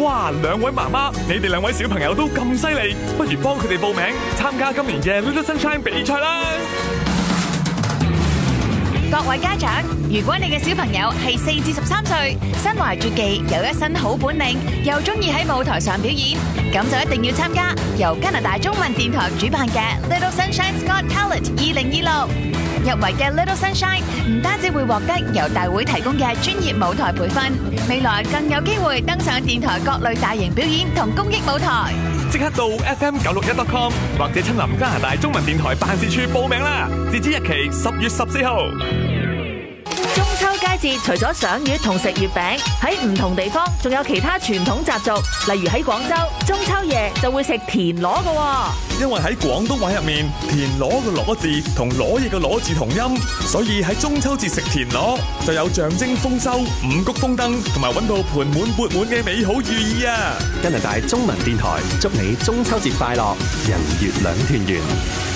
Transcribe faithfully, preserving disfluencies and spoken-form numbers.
哇！兩位媽媽，你哋兩位小朋友都咁犀利，不如幫佢哋報名參加今年嘅 Little Sunshine 比賽啦！ 各位家長，如果你嘅小朋友係四至十三歲，身懷絕技，有一身好本領，又中意喺舞台上表演，咁就一定要參加由加拿大中文電台主辦嘅 Little Sunshine's Got Talent 二零二六。入圍嘅 Little Sunshine 唔單止會獲得由大會提供嘅專業舞台培訓，未來更有機會登上電台各類大型表演同公益舞台。 即刻到 F M 九六一 dot com 或者親臨加拿大中文電台辦事處報名啦！截止日期十月十四號。 中秋佳節除咗賞月同食月餅，喺唔同地方仲有其他傳統習俗，例如喺廣州，中秋夜就會食田螺㗎。 因為喺廣東話入面，田螺嘅螺字同攞嘢嘅攞字同音，所以喺中秋節食田螺就有象徵豐收、五穀豐登同埋揾到盆滿缽滿嘅美好寓意啊！ 加拿大中文電台祝你中秋節快樂，人月兩團圓。